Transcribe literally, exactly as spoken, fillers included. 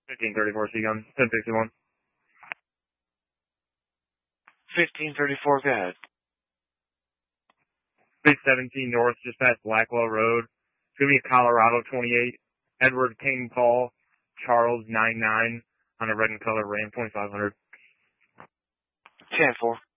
fifteen thirty-four Seagun, ten sixty-one. fifteen thirty-four, go ahead. six seventeen North, just past Blackwell Road. It's going to be a Colorado twenty-eight. Edward King Paul, Charles nine nine on a red and color Ram twenty-five hundred. ten four.